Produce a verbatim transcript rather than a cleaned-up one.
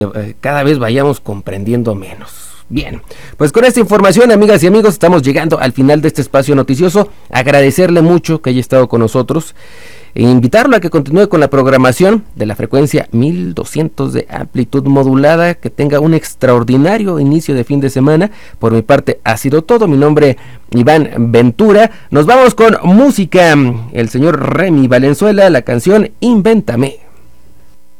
eh, cada vez vayamos comprendiendo menos. Bien, pues con esta información, amigas y amigos, estamos llegando al final de este espacio noticioso. Agradecerle mucho que haya estado con nosotros e invitarlo a que continúe con la programación de la frecuencia mil doscientos de amplitud modulada, que tenga un extraordinario inicio de fin de semana. Por mi parte ha sido todo. Mi nombre Iván Ventura. Nos vamos con música. El señor Remy Valenzuela, la canción Invéntame.